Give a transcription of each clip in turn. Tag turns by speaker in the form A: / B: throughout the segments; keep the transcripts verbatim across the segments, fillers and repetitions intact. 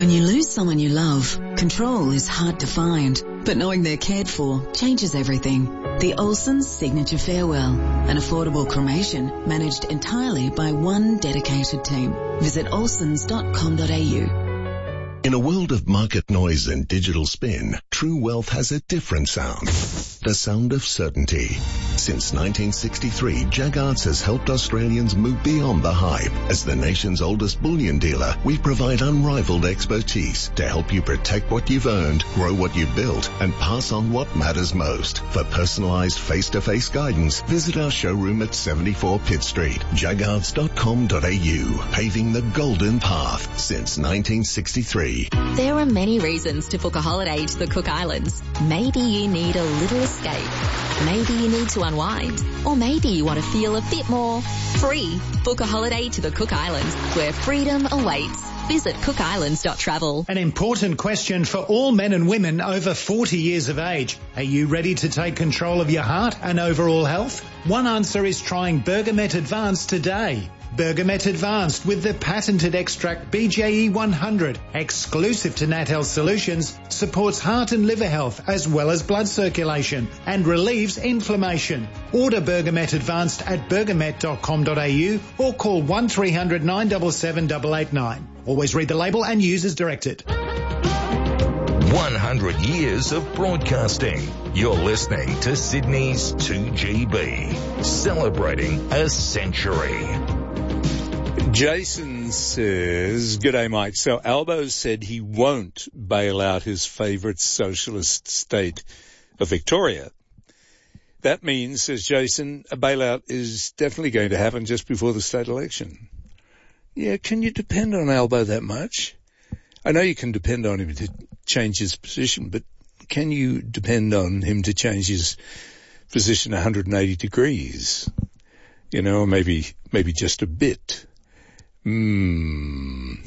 A: When you lose someone you love, control is hard to find, but knowing they're cared for changes everything. The Olsons Signature Farewell, an affordable cremation managed entirely by one dedicated team. Visit olsons dot com dot a u.
B: In a world of market noise and digital spin, True Wealth has a different sound. The sound of certainty. Since nineteen sixty-three, Jaggards has helped Australians move beyond the hype. As the nation's oldest bullion dealer, we provide unrivaled expertise to help you protect what you've earned, grow what you've built, and pass on what matters most. For personalised face-to-face guidance, visit our showroom at seventy-four Pitt Street, jaggards dot com dot a u. Paving the golden path since nineteen sixty-three.
C: There are many reasons to book a holiday to the Cook Islands. Maybe you need a little escape. Maybe you need to unwind. Or maybe you want to feel a bit more free. Book a holiday to the Cook Islands, where freedom awaits. Visit cook islands dot travel.
D: An important question for all men and women over forty years of age. Are you ready to take control of your heart and overall health? One answer is trying Bergamet Advanced today. Bergamet Advanced with the patented extract B J E one hundred, exclusive to Nat Health Solutions, supports heart and liver health as well as blood circulation and relieves inflammation. Order Bergamet Advanced at bergamet dot com dot a u or call one three hundred nine seven seven eight eight nine. Always read the label and use as directed.
E: one hundred years of broadcasting. You're listening to Sydney's two G B, celebrating a century.
F: Jason says, "G'day, Mike. So Albo said he won't bail out his favourite socialist state of Victoria. That means," says Jason, "a bailout is definitely going to happen just before the state election." Yeah, can you depend on Albo that much? I know you can depend on him to change his position, but can you depend on him to change his position one hundred eighty degrees? You know, maybe, maybe just a bit. Hmm.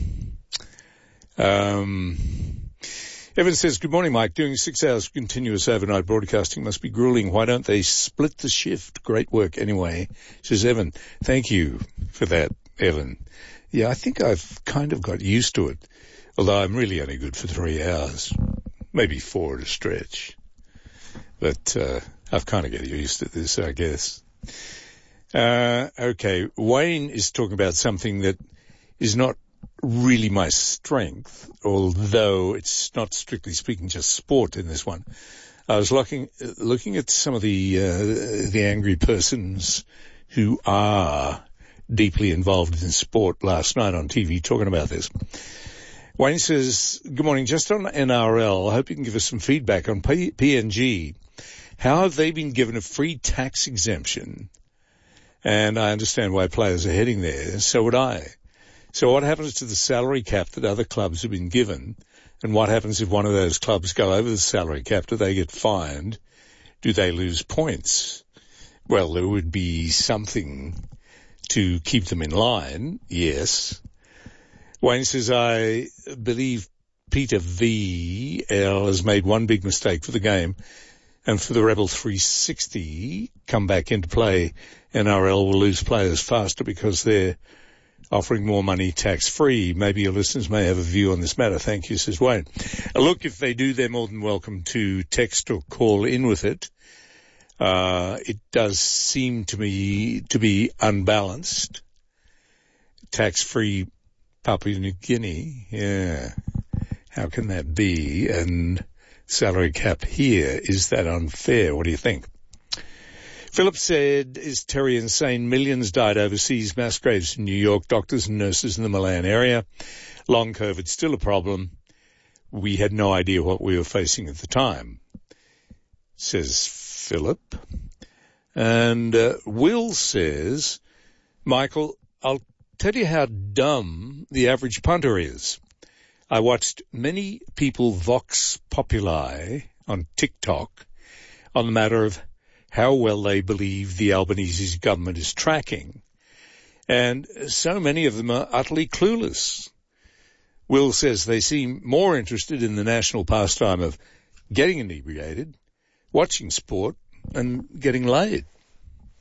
F: Um, Evan says, "Good morning, Mike. Doing six hours of continuous overnight broadcasting must be grueling. Why don't they split the shift? Great work anyway," says Evan. Thank you for that, Evan. Yeah, I think I've kind of got used to it, although I'm really only good for three hours, maybe four at a stretch. But uh, I've kind of got used to this, I guess. Uh, okay, Wayne is talking about something that is not really my strength, although it's not strictly speaking just sport in this one. I was looking, looking at some of the, uh, the angry persons who are deeply involved in sport last night on T V talking about this. Wayne says, "Good morning. Just on N R L, I hope you can give us some feedback on P- PNG. How have they been given a free tax exemption? And I understand why players are heading there. So would I. So what happens to the salary cap that other clubs have been given? And what happens if one of those clubs go over the salary cap? Do they get fined? Do they lose points? Well, there would be something to keep them in line, yes." Wayne says, "I believe Peter V L has made one big mistake for the game, and for the Rebel three sixty come back into play, N R L will lose players faster because they're offering more money tax-free. Maybe your listeners may have a view on this matter. Thank you," says Wayne. Look, if they do, they're more than welcome to text or call in with it. Uh, it does seem to me to be unbalanced. Tax-free Papua New Guinea, yeah. How can that be? And salary cap here, is that unfair? What do you think? Philip said, "Is Terry insane? Millions died overseas, mass graves in New York, doctors and nurses in the Milan area. Long COVID still a problem. We had no idea what we were facing at the time," says Philip. And uh, Will says, "Michael, I'll tell you how dumb the average punter is. I watched many people vox populi on TikTok on the matter of how well they believe the Albanese government is tracking. And so many of them are utterly clueless." Will says they seem more interested in the national pastime of getting inebriated, watching sport, and getting laid.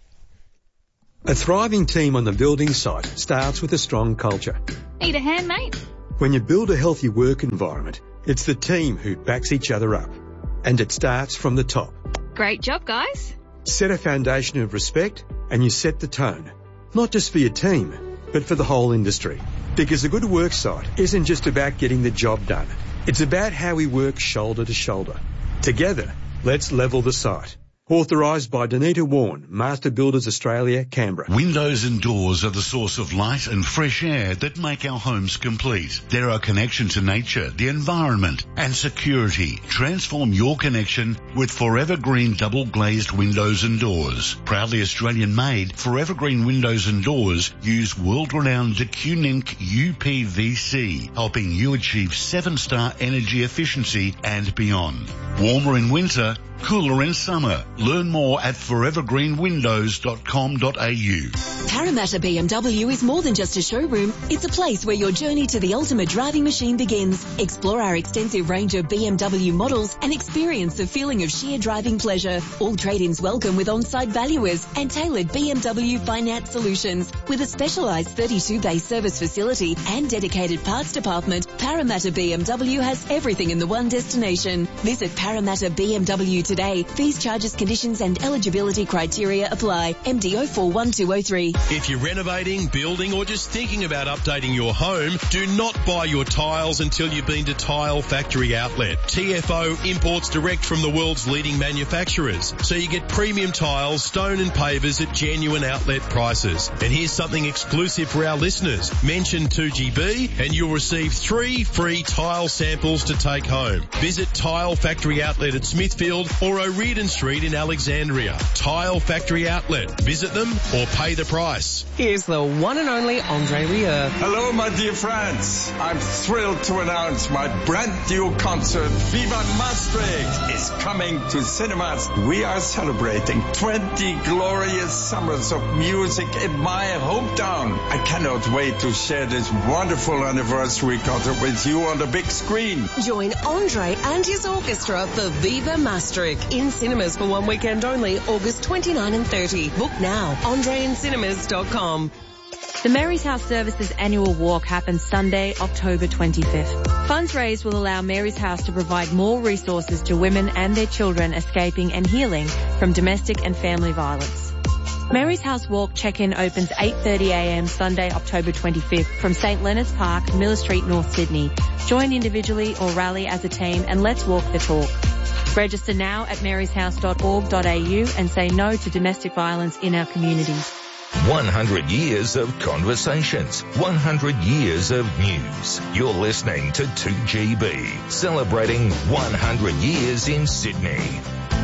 G: A thriving team on the building site starts with a strong culture.
H: Need a hand, mate?
G: When you build a healthy work environment, it's the team who backs each other up. And it starts from the top.
H: Great job, guys.
G: Set a foundation of respect and you set the tone. Not just for your team, but for the whole industry. Because a good work site isn't just about getting the job done. It's about how we work shoulder to shoulder. Together, let's level the site. Authorised by Danita Warren, Master Builders Australia, Canberra.
I: Windows and doors are the source of light and fresh air that make our homes complete. They're our connection to nature, the environment and security. Transform your connection with Forever Green double glazed windows and doors. Proudly Australian made, Forever Green windows and doors use world-renowned Q-Ning U P V C, helping you achieve seven star energy efficiency and beyond. Warmer in winter, cooler in summer. Learn more at forever green windows dot com dot a u.
A: Parramatta B M W is more than just a showroom. It's a place where your journey to the ultimate driving machine begins. Explore our extensive range of B M W models and experience the feeling of sheer driving pleasure. All trade-ins welcome with on-site valuers and tailored B M W finance solutions. With a specialised thirty-two bay service facility and dedicated parts department, Parramatta B M W has everything in the one destination. Visit Parramatta B M W today. Fees, charges, conditions and eligibility criteria apply. M D O four one two oh three.
J: If you're renovating, building or just thinking about updating your home, do not buy your tiles until you've been to Tile Factory Outlet. T F O imports direct from the world's leading manufacturers, so you get premium tiles, stone and pavers at genuine outlet prices. And here's something exclusive for our listeners. Mention two G B and you'll receive three free tile samples to take home. Visit Tile Factory Outlet at Smithfield or O'Riordan Street in Alexandria. Tile Factory Outlet. Visit them or pay the price.
K: Here's the one and only Andre Rieu.
L: Hello, my dear friends. I'm thrilled to announce my brand new concert, Viva Maastricht, is coming to cinemas. We are celebrating twenty glorious summers of music in my hometown. I cannot wait to share this wonderful anniversary concert with you on the big screen.
K: Join Andre and his orchestra for Viva Maastricht in cinemas for one weekend only, August twenty-ninth and thirtieth. Book now, andre in cinemas dot com.
M: The Mary's House Services annual walk happens Sunday, October twenty-fifth. Funds raised will allow Mary's House to provide more resources to women and their children escaping and healing from domestic and family violence. Mary's House Walk check-in opens eight thirty a m Sunday, October twenty-fifth from St Leonard's Park, Miller Street, North Sydney. Join individually or rally as a team and let's walk the talk. Register now at marys house dot org dot a u and say no to domestic violence in our community.
E: one hundred years of conversations, one hundred years of news. You're listening to two G B, celebrating one hundred years in Sydney.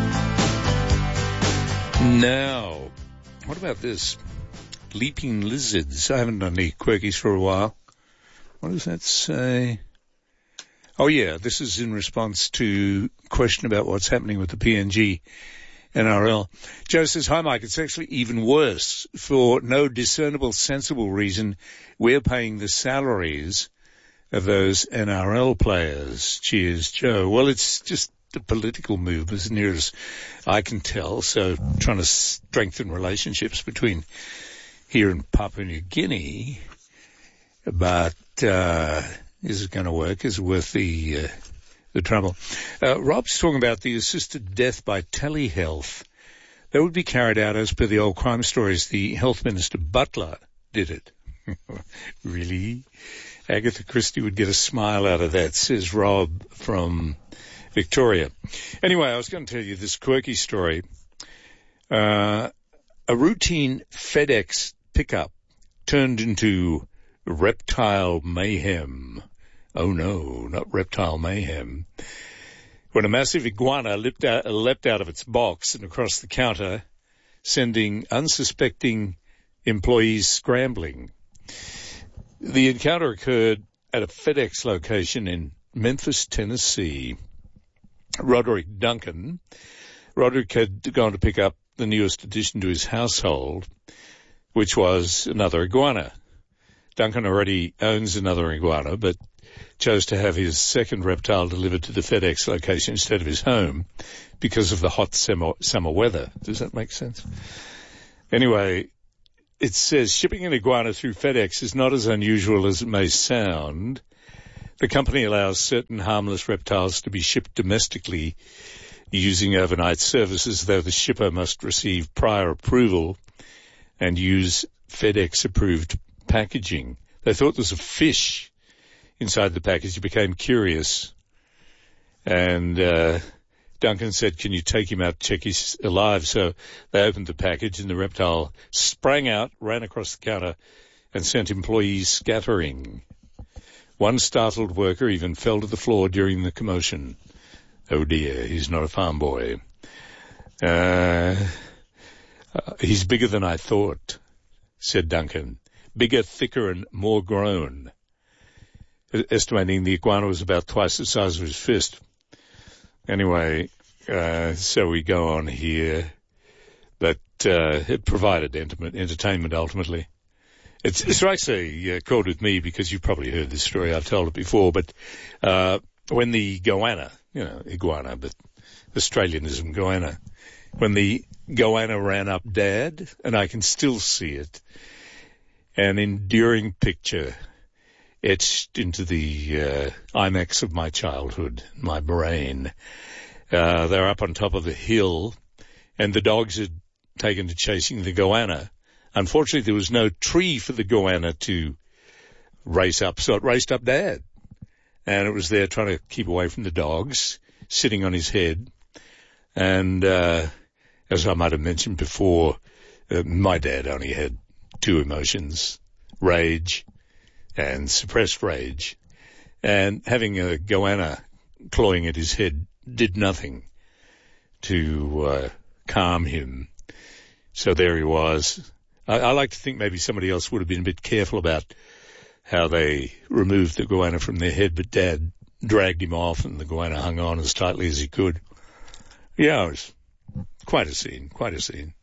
F: Now, what about this? Leaping lizards. I haven't done any quirkies for a while. What does that say? Oh yeah, this is in response to a question about what's happening with the P N G N R L. Joe says, hi Mike, it's actually even worse. For no discernible, sensible reason, we're paying the salaries of those N R L players. Cheers, Joe. Well, it's just a political move as near as I can tell, so trying to strengthen relationships between here and Papua New Guinea. But, uh, is it going to work? Is it worth the, uh, the trouble? Uh, Rob's talking about the assisted death by telehealth. That would be carried out as per the old crime stories. The Health Minister Butler did it. Really? Agatha Christie would get a smile out of that, says Rob from Victoria. Anyway, I was going to tell you this quirky story. Uh, a routine FedEx pickup turned into reptile mayhem. Oh no, not reptile mayhem. When a massive iguana leapt out, leapt out of its box and across the counter, sending unsuspecting employees scrambling. The encounter occurred at a FedEx location in Memphis, Tennessee. Roderick Duncan. Roderick had gone to pick up the newest addition to his household, which was another iguana. Duncan already owns another iguana, but chose to have his second reptile delivered to the FedEx location instead of his home because of the hot summer, summer weather. Does that make sense? Anyway, it says shipping an iguana through FedEx is not as unusual as it may sound. The company allows certain harmless reptiles to be shipped domestically using overnight services, though the shipper must receive prior approval and use FedEx-approved packaging. They thought there was a fish inside the package. He became curious, and uh, Duncan said, can you take him out, check he's alive? So they opened the package, and the reptile sprang out, ran across the counter, and sent employees scattering. One startled worker even fell to the floor during the commotion. Oh dear, he's not a farm boy. Uh, uh, he's bigger than I thought, said Duncan. Bigger, thicker, and more grown. Estimating the iguana was about twice the size of his fist. Anyway, uh, so we go on here. But uh, it provided entertainment ultimately. It's, it's actually uh, called with me because you've probably heard this story. I've told it before. But uh, when the goanna, you know, iguana, but Australianism, goanna, when the goanna ran up Dad, and I can still see it, an enduring picture etched into the uh, IMAX of my childhood, my brain. Uh, they're up on top of the hill, and the dogs had taken to chasing the goanna. Unfortunately, there was no tree for the goanna to race up, so it raced up Dad. And it was there trying to keep away from the dogs, sitting on his head. And uh, as I might have mentioned before, uh, my dad only had two emotions, rage and suppressed rage. And having a goanna clawing at his head did nothing to uh, calm him. So there he was. I, I like to think maybe somebody else would have been a bit careful about how they removed the goanna from their head, but Dad dragged him off and the goanna hung on as tightly as he could. Yeah, it was quite a scene, quite a scene.